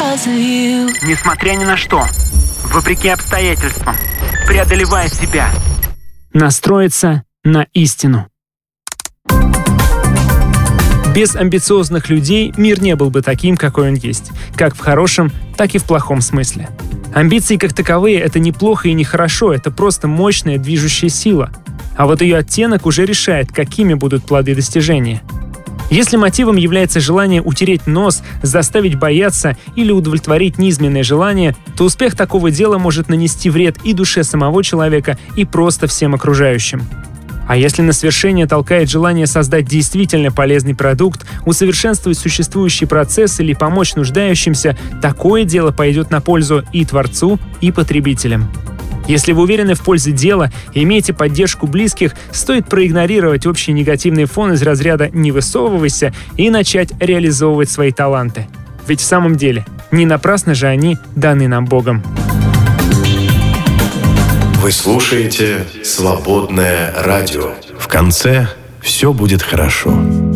Несмотря ни на что, вопреки обстоятельствам, преодолевая себя. Настроиться на истину. Без амбициозных людей мир не был бы таким, какой он есть, как в хорошем, так и в плохом смысле. Амбиции как таковые — это не плохо и не хорошо, это просто мощная движущая сила. А вот ее оттенок уже решает, какими будут плоды достижения. Если мотивом является желание утереть нос, заставить бояться или удовлетворить низменное желание, то успех такого дела может нанести вред и душе самого человека, и просто всем окружающим. А если на свершение толкает желание создать действительно полезный продукт, усовершенствовать существующий процесс или помочь нуждающимся, такое дело пойдет на пользу и творцу, и потребителям. Если вы уверены в пользе дела и имеете поддержку близких, стоит проигнорировать общий негативный фон из разряда «не высовывайся» и начать реализовывать свои таланты. Ведь в самом деле, не напрасно же они даны нам Богом. Вы слушаете «Свободное радио». В конце все будет хорошо.